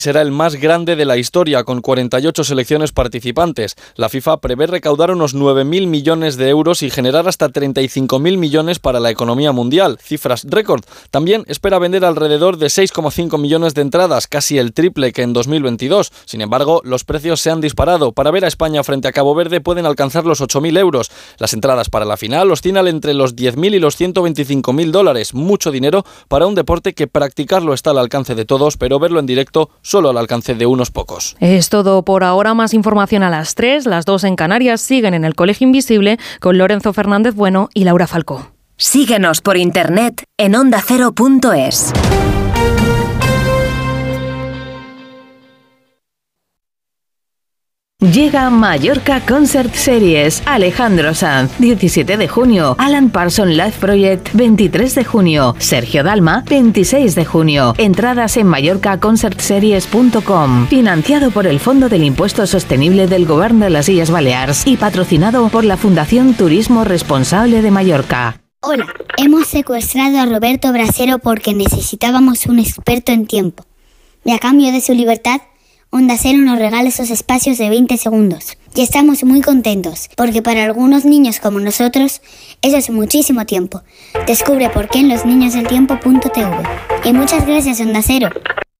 será el más grande de la historia, con 48 selecciones participantes. La FIFA prevé recaudar unos 9.000 millones de euros y generar hasta 35.000 millones para la economía mundial, cifras récord. También espera vender alrededor de 6,5 millones de entradas, casi el triple que en 2022. Sin embargo, los precios se han disparado. Para ver a España frente a Cabo Verde pueden alcanzar los 8.000 euros. Las entradas para la final oscilan entre los 10.000 y los 125.000 dólares. Mucho dinero para un deporte que practicarlo está al alcance de todos, pero verlo en directo solo al alcance de unos pocos. Es todo por ahora. Más información a las 3, las 2 en Canarias. Siguen en el Colegio Invisible con Lorenzo Fernández Bueno y Laura Falcó. Síguenos por internet en ondacero.es. Llega Mallorca Concert Series. Alejandro Sanz, 17 de junio. Alan Parsons Live Project, 23 de junio. Sergio Dalma, 26 de junio. Entradas en mallorcaconcertseries.com. Financiado por el Fondo del Impuesto Sostenible del Govern de las Illes Balears y patrocinado por la Fundación Turismo Responsable de Mallorca. Hola, hemos secuestrado a Roberto Brasero porque necesitábamos un experto en tiempo. Y a cambio de su libertad, Onda Cero nos regala esos espacios de 20 segundos. Y estamos muy contentos, porque para algunos niños como nosotros, eso es muchísimo tiempo. Descubre por qué en losniñosdeltiempo.tv. Y muchas gracias, Onda Cero.